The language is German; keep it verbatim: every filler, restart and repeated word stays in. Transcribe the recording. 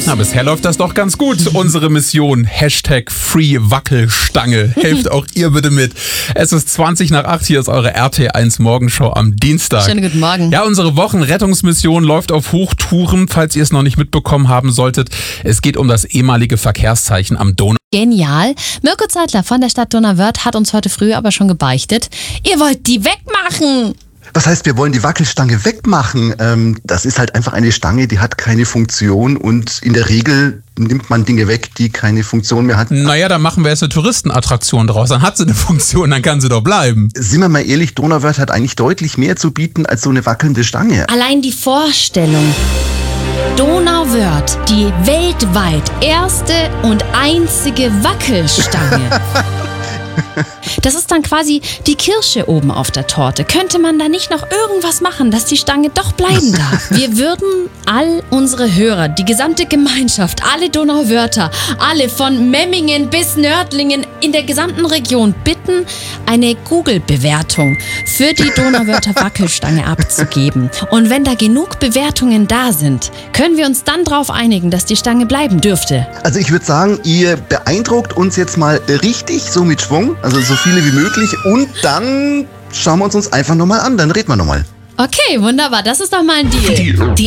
Na, bisher läuft das doch ganz gut. Unsere Mission, Hashtag Free Wackelstange. Helft auch ihr bitte mit. Es ist zwanzig nach acht, hier ist eure R T eins Morgenshow am Dienstag. Schönen guten Morgen. Ja, unsere Wochenrettungsmission läuft auf Hochtouren, falls ihr es noch nicht mitbekommen haben solltet. Es geht um das ehemalige Verkehrszeichen am Donau. Genial. Mirko Zeitler von der Stadt Donauwörth hat uns heute früh aber schon gebeichtet. Ihr wollt die wegmachen. Was heißt, wir wollen die Wackelstange wegmachen? Ähm, das ist halt einfach eine Stange, die hat keine Funktion und in der Regel nimmt man Dinge weg, die keine Funktion mehr hat. Naja, dann machen wir jetzt eine Touristenattraktion draus. Dann hat sie eine Funktion, dann kann sie doch bleiben. Sind wir mal ehrlich, Donauwörth hat eigentlich deutlich mehr zu bieten als so eine wackelnde Stange. Allein die Vorstellung. Donauwörth, die weltweit erste und einzige Wackelstange. Das ist dann quasi die Kirsche oben auf der Torte. Könnte man da nicht noch irgendwas machen, dass die Stange doch bleiben darf? Wir würden all unsere Hörer, die gesamte Gemeinschaft, alle Donauwörther, alle von Memmingen bis Nördlingen in der gesamten Region bitten, eine Google-Bewertung für die Donauwörther Wackelstange abzugeben. Und wenn da genug Bewertungen da sind, können wir uns dann darauf einigen, dass die Stange bleiben dürfte. Also ich würde sagen, ihr beeindruckt uns jetzt mal richtig, so mit Schwung, also so viele wie möglich, und dann schauen wir uns uns einfach nochmal an, dann reden wir nochmal. Okay, wunderbar, das ist doch mal ein Deal. Die